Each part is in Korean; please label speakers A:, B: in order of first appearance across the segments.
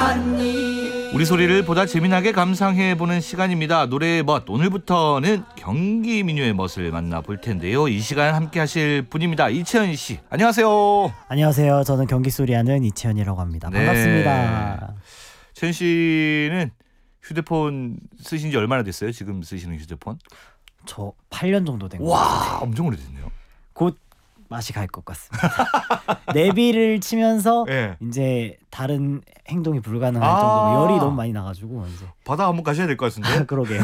A: 왔니.
B: 우리 소리를 보다 재미나게 감상해보는 시간입니다. 노래의 멋. 오늘부터는 경기 민요의 멋을 만나볼 텐데요. 이 시간 함께 하실 분입니다. 이채연 씨, 안녕하세요.
C: 안녕하세요. 저는 경기 소리하는 이채연이라고 합니다. 반갑습니다.
B: 채연 씨는 휴대폰 쓰신 지 얼마나 됐어요? 지금 쓰시는 휴대폰?
C: 저 8년 정도 된 것
B: 와,
C: 같아요.
B: 엄청 오래됐네요.
C: 곧 맛이 갈 것 같습니다. 내비를 치면서
B: 네.
C: 이제 다른 행동이 불가능할
B: 아.
C: 정도로 열이 너무 많이 나가지고 이제
B: 바다 한번 가셔야 될 것 같은데.
C: 그러게요.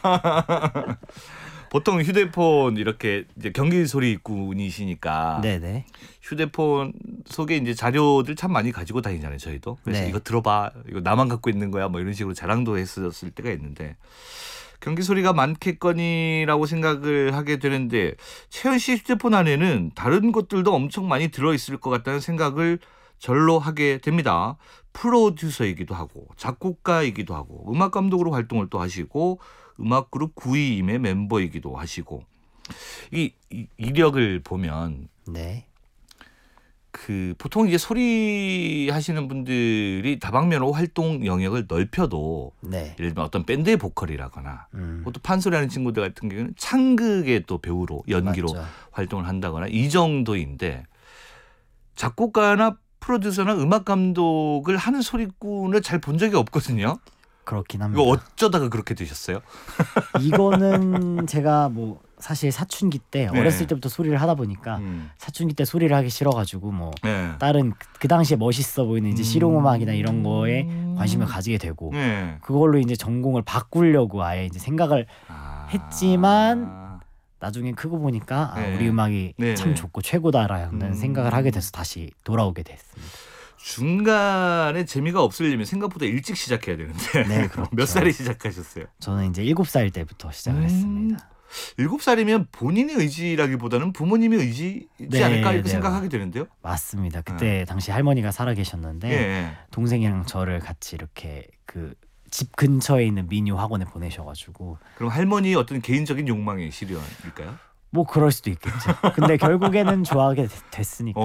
B: 보통 휴대폰 이렇게 이제 경기 소리꾼이시니까
C: 네네.
B: 휴대폰 속에 이제 자료들 참 많이 가지고 다니잖아요, 저희도. 그래서
C: 네.
B: 이거 들어봐, 이거 나만 갖고 있는 거야, 뭐 이런 식으로 자랑도 했었을 때가 있는데 경기 소리가 많겠거니라고 생각을 하게 되는데 채연 씨 휴대폰 안에는 다른 것들도 엄청 많이 들어있을 것 같다는 생각을 절로 하게 됩니다. 프로듀서이기도 하고 작곡가이기도 하고 음악 감독으로 활동을 또 하시고 음악 그룹 922의 멤버이기도 하시고 이 이력을 보면
C: 네.
B: 그 보통 이제 소리 하시는 분들이 다방면으로 활동 영역을 넓혀도
C: 네.
B: 예를 들면 어떤 밴드의 보컬이라거나 또 판소리 하는 친구들 같은 경우는 창극의 또 배우로 연기로
C: 맞죠.
B: 활동을 한다거나 이 정도인데 작곡가나 프로듀서나 음악 감독을 하는 소리꾼을 잘 본 적이 없거든요.
C: 그렇긴 합니다.
B: 이거 어쩌다가 그렇게 되셨어요?
C: 이거는 제가 뭐 사실 사춘기 때
B: 네.
C: 어렸을 때부터 소리를 하다 보니까 사춘기 때 소리를 하기 싫어가지고 뭐
B: 네.
C: 다른 그 당시에 멋있어 보이는 이제 실용음악이나 이런 거에 관심을 가지게 되고
B: 네.
C: 그걸로 이제 전공을 바꾸려고 아예 이제 생각을 했지만 나중에 크고 보니까
B: 네.
C: 우리 음악이
B: 네,
C: 참
B: 네.
C: 좋고 최고다라는 생각을 하게 돼서 다시 돌아오게 됐습니다.
B: 중간에 재미가 없으려면 생각보다 일찍 시작해야 되는데
C: 네, 그렇죠.
B: 몇 살에 시작하셨어요?
C: 저는 이제 7살 때부터 시작을 했습니다.
B: 7살이면 본인의 의지라기보다는 부모님의 의지이지
C: 네,
B: 않을까 이렇게
C: 네.
B: 생각하게 되는데요.
C: 맞습니다. 그때 당시 할머니가 살아 계셨는데
B: 예.
C: 동생이랑 저를 같이 이렇게 그 집 근처에 있는 민요 학원에 보내셔가지고
B: 그럼 할머니의 어떤 개인적인 욕망의 실현일까요?
C: 뭐 그럴 수도 있겠죠. 근데 결국에는 좋아하게 됐으니까.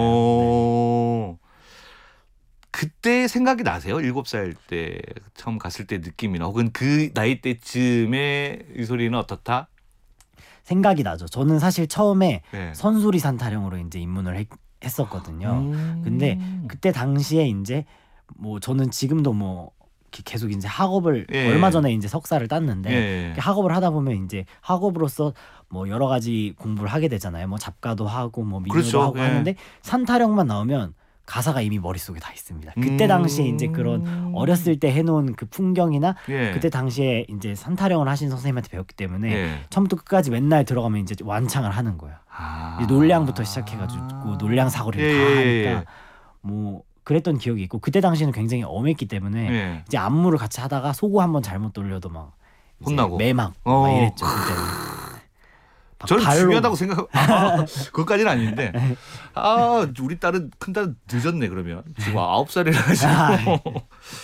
B: 그때 생각이 나세요? 7살 때 처음 갔을 때 느낌이나 혹은 그 나이 때쯤에 이 소리는 어떻다?
C: 생각이 나죠. 저는 사실 처음에
B: 네.
C: 선수리산 타령으로 이제 입문을 했었거든요. 근데 그때 당시에 이제 뭐 저는 지금도 뭐 계속 이제 학업을
B: 예.
C: 얼마 전에 이제 석사를 땄는데
B: 예.
C: 학업을 하다 보면 이제 학업으로서 뭐 여러 가지 공부를 하게 되잖아요. 뭐 작가도 하고 뭐 민요도
B: 그렇죠.
C: 하고
B: 예.
C: 하는데 산타령만 나오면 가사가 이미 머릿속에 다 있습니다. 그때 당시에 이제 그런 어렸을 때 해놓은 그 풍경이나
B: 예.
C: 그때 당시에 이제 산타령을 하신 선생님한테 배웠기 때문에
B: 예.
C: 처음부터 끝까지 맨날 들어가면 이제 완창을 하는 거예요. 이제 놀량부터 시작해가지고 놀량 사거리를 다 하니까 뭐 그랬던 기억이 있고 그때 당시에는 굉장히 엄했기 때문에
B: 예.
C: 이제 안무를 같이 하다가 소고 한번 잘못 돌려도 막 이제
B: 혼나고.
C: 매막
B: 어.
C: 막 이랬죠. 그때는. 막
B: 저는
C: 발로
B: 중요하다고 생각. 그것까지는 아닌데. 우리 딸은 큰 딸은 늦었네 그러면. 지금 9살이라 가지고.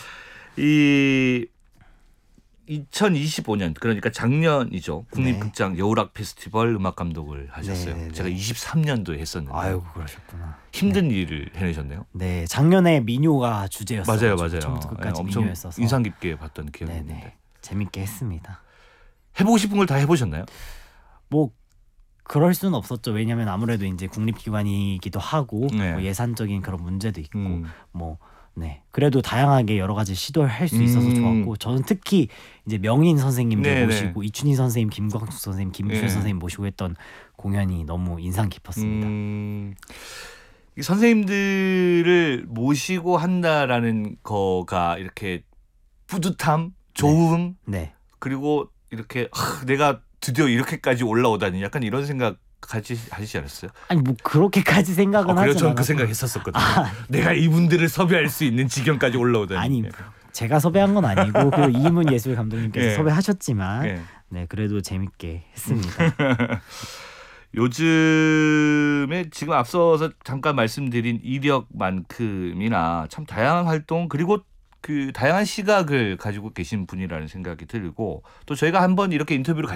B: 이 2025년 그러니까 작년이죠. 국립극장 여우락 페스티벌 음악 감독을 하셨어요.
C: 네, 네, 네.
B: 제가 23년도에 했었는데
C: 아이고 그러셨구나.
B: 힘든 일을 해내셨네요.
C: 네, 작년에 민요가 주제였어요.
B: 맞아요.
C: 처음부터 끝까지
B: 엄청
C: 민요였어서
B: 인상 깊게 봤던 기억이
C: 네네.
B: 있는데.
C: 재밌게 했습니다.
B: 해보고 싶은 걸 다 해보셨나요?
C: 뭐 그럴 수는 없었죠. 왜냐하면 아무래도 이제 국립기관이기도 하고
B: 네.
C: 뭐 예산적인 그런 문제도 있고
B: 음.
C: 뭐 네. 그래도 다양하게 여러 가지 시도를 할 수 있어서 좋았고 저는 특히 이제 명인 선생님들
B: 네네.
C: 모시고 이춘희 선생님, 김광숙 선생님, 김수현
B: 네.
C: 선생님 모시고 했던 공연이 너무 인상 깊었습니다.
B: 이 선생님들을 모시고 한다라는 거가 이렇게 뿌듯함, 좋음
C: 네.
B: 그리고 이렇게 내가 드디어 이렇게까지 올라오다니 약간 이런 생각 같이 하시지 않았어요?
C: 아니 뭐 그렇게까지 생각은
B: 그래요?
C: 하지
B: 저는
C: 않았고
B: 그 생각했었거든요. 내가 이분들을 섭외할 수 있는 지경까지 올라오다니.
C: 아니 제가 섭외한 건 아니고 그 이문 예술 감독님께서
B: 예.
C: 섭외하셨지만
B: 예.
C: 네 그래도 재밌게 했습니다.
B: 요즘에 지금 앞서서 잠깐 말씀드린 이력만큼이나 참 다양한 활동 그리고 그 다양한 시각을 가지고 계신 분이라는 생각이 들고 또 저희가 한번 이렇게 인터뷰를